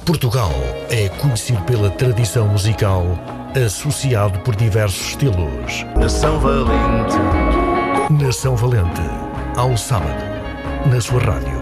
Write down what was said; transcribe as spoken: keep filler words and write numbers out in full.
Portugal é conhecido pela tradição musical, associado por diversos estilos. Nação Valente. Nação Valente, ao sábado, na sua rádio.